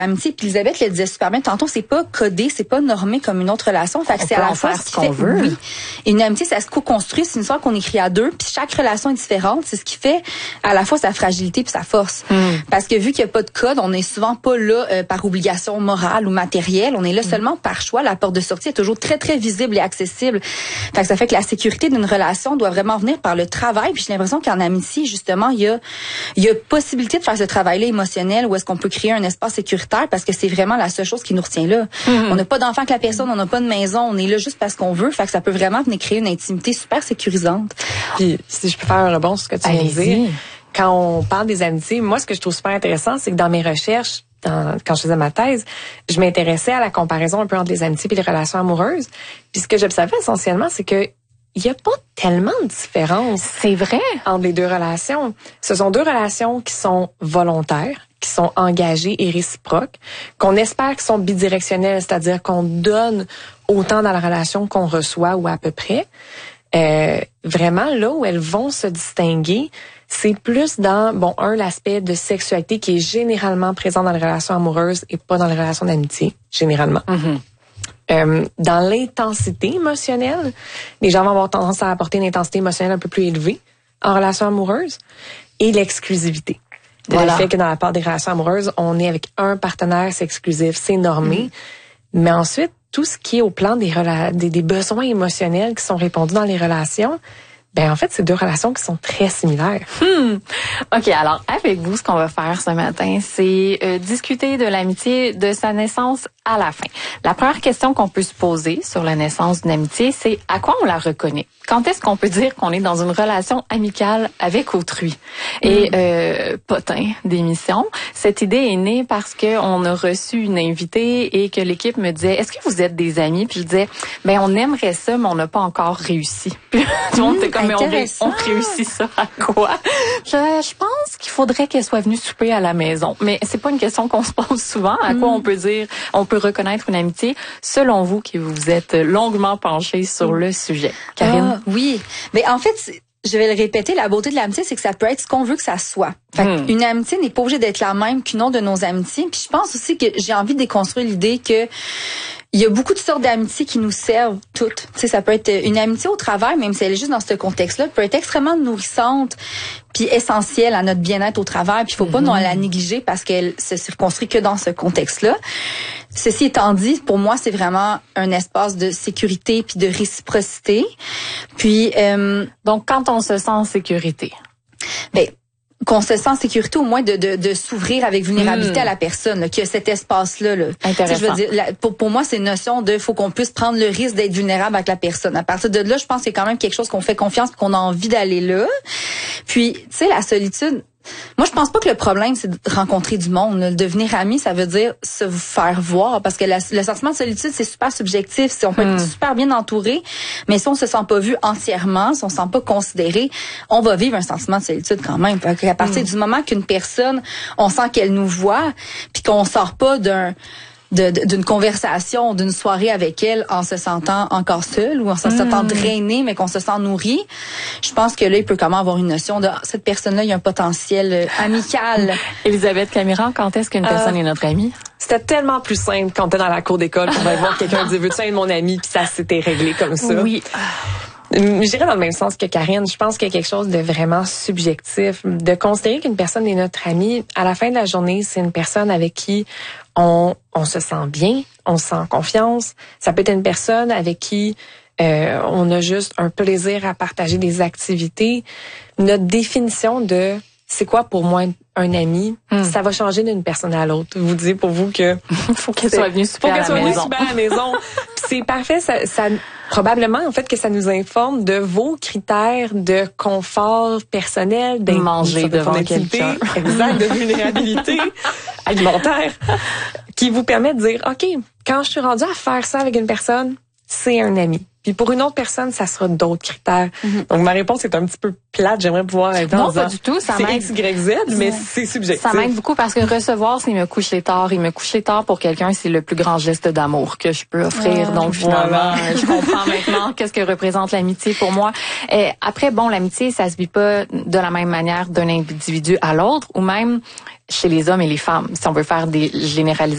Amitié, puis Elisabeth le disait super bien tantôt, c'est pas codé, c'est pas normé comme une autre relation. Fait que c'est à la fois ce qu'on veut. Oui. Et une amitié, ça se co-construit, c'est une histoire qu'on écrit à deux, puis chaque relation est différente. C'est ce qui fait à la fois sa fragilité puis sa force. Parce que vu qu'il y a pas de code, on est souvent pas là par obligation morale ou matérielle. On est là seulement par choix. La porte de sortie est toujours très très visible et accessible. Fait que ça fait que la sécurité d'une relation doit vraiment venir par le travail. Puis j'ai l'impression qu'en amitié, justement, il y a possibilité de faire ce travail-là émotionnel où est-ce qu'on peut créer un espace sécuritaire. Parce que c'est vraiment la seule chose qui nous retient là. On n'a pas d'enfant avec la personne, on n'a pas de maison, on est là juste parce qu'on veut. Fait que ça peut vraiment venir créer une intimité super sécurisante. Puis, si je peux faire un rebond sur ce que tu viens de dire, quand on parle des amitiés, moi, ce que je trouve super intéressant, c'est que dans mes recherches, quand je faisais ma thèse, je m'intéressais à la comparaison un peu entre les amitiés et les relations amoureuses. Puis ce que j'observais essentiellement, c'est que il y a pas tellement de différence. C'est vrai. Entre les deux relations. Ce sont deux relations qui sont volontaires, qui sont engagées et réciproques, qu'on espère qui sont bidirectionnelles, c'est-à-dire qu'on donne autant dans la relation qu'on reçoit ou à peu près. Vraiment, là où elles vont se distinguer, c'est plus dans, l'aspect de sexualité qui est généralement présent dans les relations amoureuses et pas dans les relations d'amitié, généralement. Dans l'intensité émotionnelle, les gens vont avoir tendance à apporter une intensité émotionnelle un peu plus élevée en relation amoureuse, et l'exclusivité. Le fait que dans la part des relations amoureuses, on est avec un partenaire, c'est exclusif, c'est normé. Mais ensuite, tout ce qui est au plan des besoins émotionnels qui sont répondus dans les relations, en fait, c'est deux relations qui sont très similaires. OK, alors avec vous, ce qu'on va faire ce matin, c'est discuter de l'amitié de sa naissance à la fin. La première question qu'on peut se poser sur la naissance d'une amitié, c'est à quoi on la reconnaît? Quand est-ce qu'on peut dire qu'on est dans une relation amicale avec autrui? Et potin d'émission, cette idée est née parce que on a reçu une invitée et que l'équipe me disait, est-ce que vous êtes des amis? Puis je disais, on aimerait ça, mais on n'a pas encore réussi. Puis tout le monde était comme, mais on réussit ça à quoi? Je pense qu'il faudrait qu'elle soit venue souper à la maison. Mais c'est pas une question qu'on se pose souvent. À quoi on peut dire, on peut reconnaître une amitié, selon vous qui vous êtes longuement penchée sur le sujet. Karine? Oui. Mais en fait, je vais le répéter, la beauté de l'amitié, c'est que ça peut être ce qu'on veut que ça soit. Fait une amitié n'est pas obligée d'être la même qu'une autre de nos amitiés. Puis je pense aussi que j'ai envie de déconstruire l'idée que il y a beaucoup de sortes d'amitiés qui nous servent toutes. Tu sais, ça peut être une amitié au travail, même si elle est juste dans ce contexte-là, peut être extrêmement nourrissante puis essentielle à notre bien-être au travail. Puis il faut pas non la négliger parce qu'elle se circonscrit que dans ce contexte-là. Ceci étant dit, pour moi, c'est vraiment un espace de sécurité puis de réciprocité. Puis donc quand on se sent en sécurité, qu'on se sent en sécurité, au moins de s'ouvrir avec vulnérabilité à la personne, là, qu'il y a cet espace-là. Intéressant. Je veux dire, pour moi, c'est une notion de faut qu'on puisse prendre le risque d'être vulnérable avec la personne. À partir de là, je pense que c'est quand même quelque chose qu'on fait confiance et qu'on a envie d'aller là. Puis, tu sais, la solitude, moi, je pense pas que le problème, c'est de rencontrer du monde. Là. Devenir ami, ça veut dire se faire voir. Parce que le sentiment de solitude, c'est super subjectif. Si on peut être super bien entouré, mais si on se sent pas vu entièrement, si on se sent pas considéré, on va vivre un sentiment de solitude quand même. À partir du moment qu'une personne, on sent qu'elle nous voit, puis qu'on sort pas d'une conversation, d'une soirée avec elle en se sentant encore seul ou en se sentant drainé, mais qu'on se sent nourri, je pense que là, il peut comment avoir une notion de cette personne-là, il y a un potentiel amical. Elisabeth Camiran, quand est-ce qu'une personne est notre amie? C'était tellement plus simple quand t'es dans la cour d'école pour aller voir quelqu'un dire veux-tu être mon ami, puis ça s'était réglé comme ça. Oui. Je dirais dans le même sens que Karine, je pense qu'il y a quelque chose de vraiment subjectif, de considérer qu'une personne est notre amie. À la fin de la journée, c'est une personne avec qui on se sent bien, on se sent en confiance. Ça peut être une personne avec qui on a juste un plaisir à partager des activités. Notre définition de c'est quoi pour moi un ami, ça va changer d'une personne à l'autre. Vous disiez pour vous que faut qu'elle soit venue super à la maison. C'est parfait, ça probablement en fait que ça nous informe de vos critères de confort personnel, manger devant quelqu'un, exact, de vulnérabilité alimentaire, qui vous permet de dire OK, quand je suis rendue à faire ça avec une personne, c'est un ami. Puis pour une autre personne, ça sera d'autres critères. Donc ma réponse est un petit peu plate. J'aimerais pouvoir être non, pas du tout. Ça m'aide. X, Y, Z, mais c'est subjectif. Ça m'aide beaucoup parce que recevoir, c'est il me coucher tard. Il me coucher tard pour quelqu'un, c'est le plus grand geste d'amour que je peux offrir. Donc finalement, je comprends maintenant qu'est-ce que représente l'amitié pour moi. Et après, l'amitié, ça se vit pas de la même manière d'un individu à l'autre, ou même chez les hommes et les femmes, si on veut faire des généralisations.